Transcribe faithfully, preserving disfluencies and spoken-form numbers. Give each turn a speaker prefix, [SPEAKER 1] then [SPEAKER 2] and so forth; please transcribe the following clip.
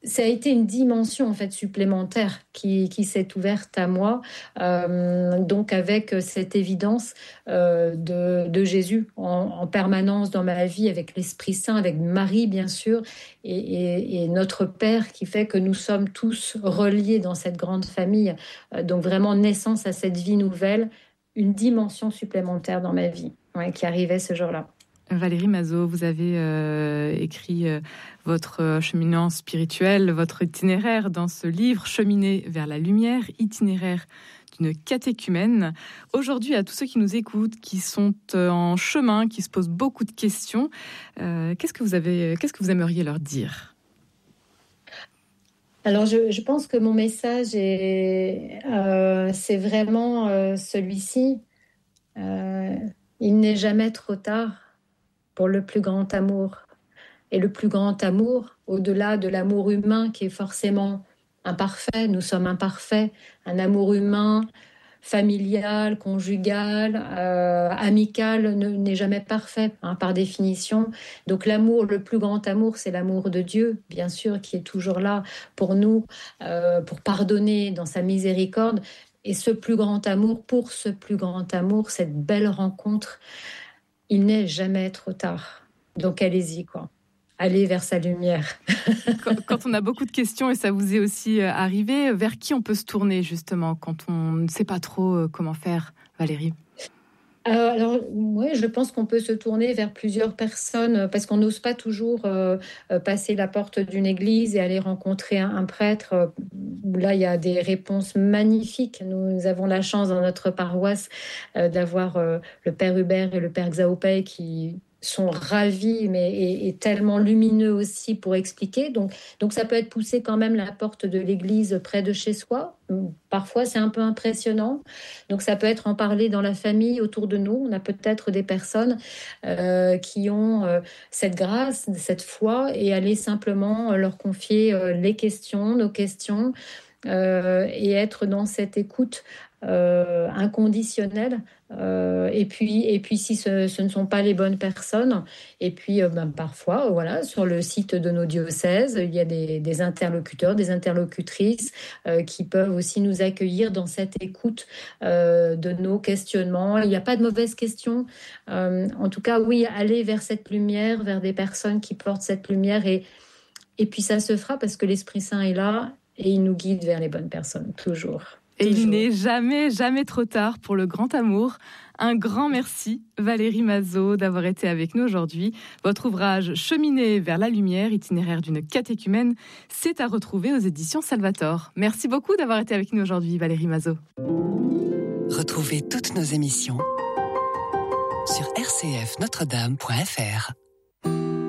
[SPEAKER 1] ça a été une dimension en fait supplémentaire qui, qui s'est ouverte à moi, euh, donc avec cette évidence euh, de, de Jésus en, en permanence dans ma vie, avec l'Esprit Saint, avec Marie bien sûr, et, et, et notre Père qui fait que nous sommes tous reliés dans cette grande famille. Euh, donc vraiment naissance à cette vie nouvelle, une dimension supplémentaire dans ma vie, ouais, qui arrivait ce jour-là.
[SPEAKER 2] Valérie Mazot, vous avez euh, écrit euh, votre cheminement spirituel, votre itinéraire dans ce livre, Cheminer vers la lumière, itinéraire d'une catéchumène. Aujourd'hui, à tous ceux qui nous écoutent, qui sont en chemin, qui se posent beaucoup de questions, euh, qu'est-ce que vous avez, qu'est-ce que vous aimeriez leur dire ?
[SPEAKER 1] Alors, je, je pense que mon message est, euh, c'est vraiment euh, celui-ci. Euh, il n'est jamais trop tard pour le plus grand amour. Et le plus grand amour, au-delà de l'amour humain qui est forcément imparfait, nous sommes imparfaits, un amour humain, familial, conjugal, euh, amical ne, n'est jamais parfait, hein, par définition. Donc l'amour, le plus grand amour, c'est l'amour de Dieu, bien sûr, qui est toujours là pour nous, euh, pour pardonner dans sa miséricorde. Et ce plus grand amour, pour ce plus grand amour, cette belle rencontre, il n'est jamais trop tard. Donc allez-y, quoi. Allez vers sa lumière.
[SPEAKER 2] quand, quand on a beaucoup de questions, et ça vous est aussi arrivé, vers qui on peut se tourner justement quand on ne sait pas trop comment faire, Valérie ?
[SPEAKER 1] Euh, alors, oui, je pense qu'on peut se tourner vers plusieurs personnes parce qu'on n'ose pas toujours euh, passer la porte d'une église et aller rencontrer un, un prêtre. Là, il y a des réponses magnifiques. Nous avons la chance dans notre paroisse euh, d'avoir euh, le père Hubert et le père Xiaopei qui sont ravis, mais et, et tellement lumineux aussi pour expliquer. Donc, donc, ça peut être pousser quand même la porte de l'église près de chez soi. Parfois, c'est un peu impressionnant. Donc, ça peut être en parler dans la famille, autour de nous. On a peut-être des personnes euh, qui ont euh, cette grâce, cette foi, et aller simplement leur confier euh, les questions, nos questions, euh, et être dans cette écoute euh, inconditionnelle. Euh, et puis, et puis si ce, ce ne sont pas les bonnes personnes, et puis euh, ben, parfois, voilà, sur le site de nos diocèses, il y a des, des interlocuteurs, des interlocutrices euh, qui peuvent aussi nous accueillir dans cette écoute euh, de nos questionnements. Il n'y a pas de mauvaises questions. Euh, en tout cas, oui, aller vers cette lumière, vers des personnes qui portent cette lumière, et, et puis ça se fera parce que l'Esprit Saint est là et il nous guide vers les bonnes personnes, toujours.
[SPEAKER 2] Et il n'est jamais, jamais trop tard pour le grand amour. Un grand merci, Valérie Mazot, d'avoir été avec nous aujourd'hui. Votre ouvrage « Cheminer vers la lumière, itinéraire d'une catéchumène », c'est à retrouver aux éditions Salvator. Merci beaucoup d'avoir été avec nous aujourd'hui, Valérie Mazot.
[SPEAKER 3] Retrouvez toutes nos émissions sur r c f notre dame point f r.